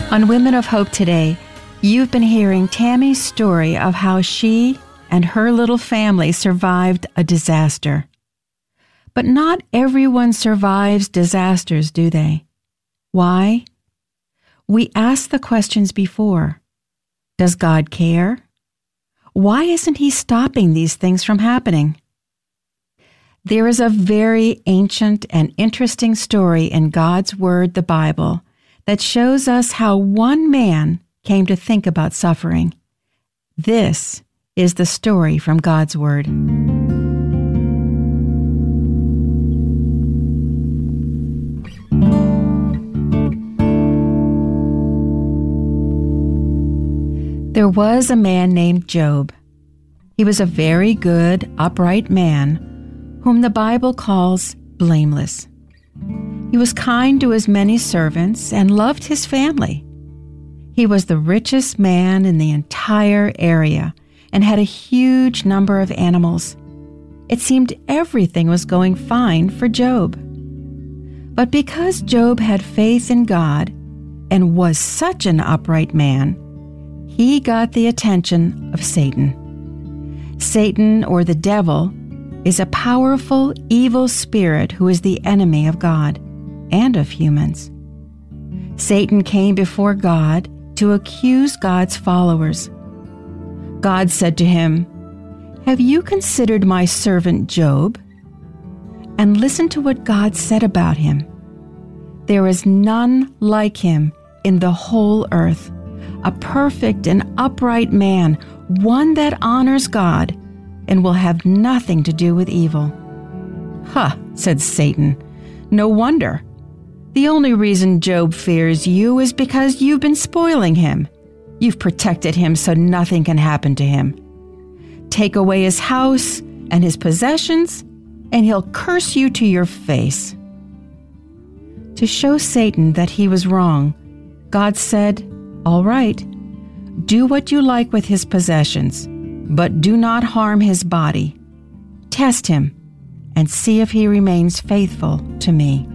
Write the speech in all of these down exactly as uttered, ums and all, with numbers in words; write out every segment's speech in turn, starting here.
On Women of Hope today, you've been hearing Tammy's story of how she and her little family survived a disaster. But not everyone survives disasters, do they? Why? We asked the questions before. Does God care? Why isn't He stopping these things from happening? There is a very ancient and interesting story in God's Word, the Bible, that shows us how one man came to think about suffering. This is the story from God's Word. There was a man named Job. He was a very good, upright man, whom the Bible calls blameless. He was kind to his many servants and loved his family. He was the richest man in the entire area and had a huge number of animals. It seemed everything was going fine for Job. But because Job had faith in God and was such an upright man, he got the attention of Satan. Satan, or the devil, is a powerful, evil spirit who is the enemy of God and of humans. Satan came before God to accuse God's followers. God said to him, "Have you considered my servant Job?" And listen to what God said about him. "There is none like him in the whole earth, a perfect and upright man, one that honors God and will have nothing to do with evil." "Huh," said Satan. "No wonder. The only reason Job fears you is because you've been spoiling him. You've protected him so nothing can happen to him. Take away his house and his possessions, and he'll curse you to your face." To show Satan that he was wrong, God said, "All right, do what you like with his possessions, but do not harm his body. Test him and see if he remains faithful to me."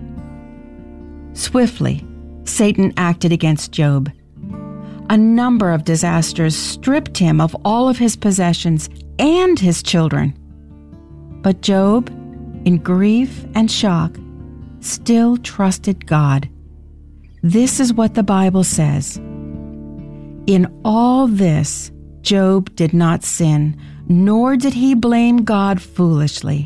Swiftly, Satan acted against Job. A number of disasters stripped him of all of his possessions and his children. But Job, in grief and shock, still trusted God. This is what the Bible says. "In all this, Job did not sin, nor did he blame God foolishly."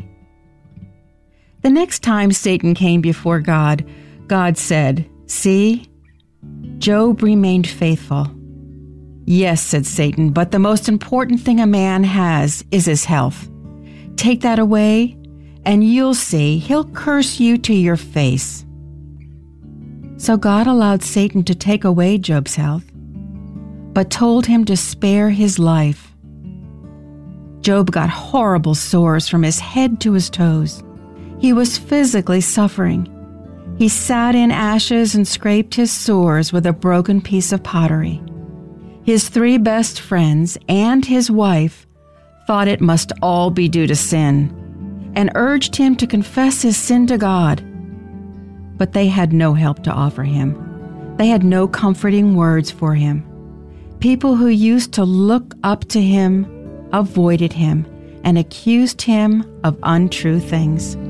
The next time Satan came before God, God said, "See, Job remained faithful." "Yes," said Satan, "but the most important thing a man has is his health. Take that away, and you'll see he'll curse you to your face." So God allowed Satan to take away Job's health, but told him to spare his life. Job got horrible sores from his head to his toes. He was physically suffering. He sat in ashes and scraped his sores with a broken piece of pottery. His three best friends and his wife thought it must all be due to sin and urged him to confess his sin to God. But they had no help to offer him. They had no comforting words for him. People who used to look up to him avoided him and accused him of untrue things.